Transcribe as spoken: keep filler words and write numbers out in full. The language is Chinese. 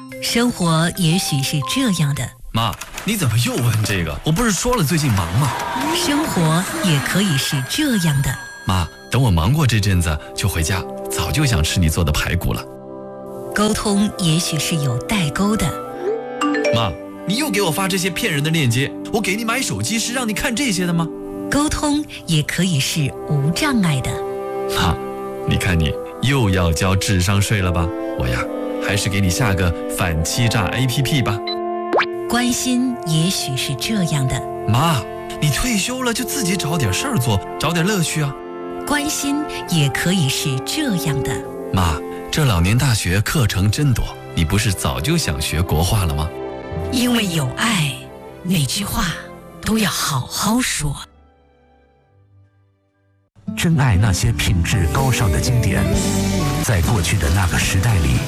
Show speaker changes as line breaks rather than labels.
生活也许是这样的。
妈，你怎么又问这个？我不是说了最近忙吗？
生活也可以是这样的。
妈，等我忙过这阵子就回家，早就想吃你做的排骨了。
沟通也许是有代沟的。
妈，你又给我发这些骗人的链接，我给你买手机是让你看这些的吗？
沟通也可以是无障碍的。
妈，你看你又要交智商税了吧？我呀，还是给你下个反欺诈 A P P 吧。
关心也许是这样的。
妈，你退休了就自己找点事儿做，找点乐趣啊。
关心也可以是这样的。
妈，这老年大学课程真多，你不是早就想学国画了吗？
因为有爱，哪句话都要好好说。
珍爱那些品质高尚的经典，在过去的那个时代里，